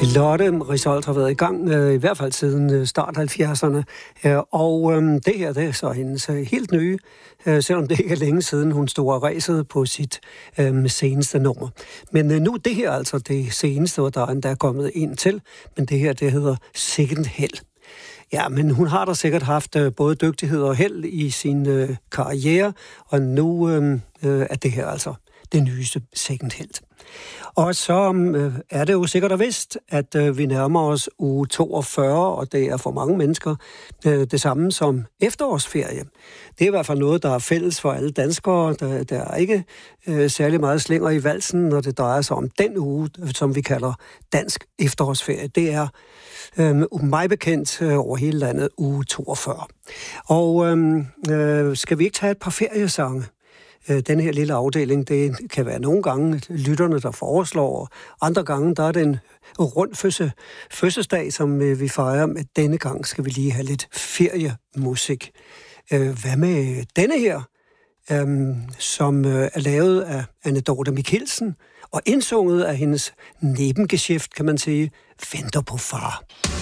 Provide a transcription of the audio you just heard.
Lotte Risholdt har været i gang, i hvert fald siden start 70'erne. Og det her, det er så hendes helt nye, selvom det ikke er længe siden, hun stod og ræsede på sit seneste nummer. Men nu det her altså det seneste, og der er endda kommet en til, men det her, det hedder Second Hell. Ja, men hun har da sikkert haft både dygtighed og held i sin karriere, og nu er det her altså det nyeste Second Hell. Og så er det jo sikkert og vist, at vi nærmer os uge 42, og det er for mange mennesker det samme som efterårsferie. Det er i hvert fald noget, der er fælles for alle danskere. Der er ikke særlig meget slinger i valsen, når det drejer sig om den uge, som vi kalder dansk efterårsferie. Det er mig bekendt over hele landet uge 42. Og skal vi ikke tage et par feriesange? Den her lille afdeling, det kan være nogle gange lytterne, der foreslår, og andre gange, der er det en rund fødselsdag, som vi fejrer, men denne gang skal vi lige have lidt feriemusik. Hvad med denne her, som er lavet af Anne Dorthe Michelsen, og indsunget af hendes nebengeschæft, kan man sige, Venter på far.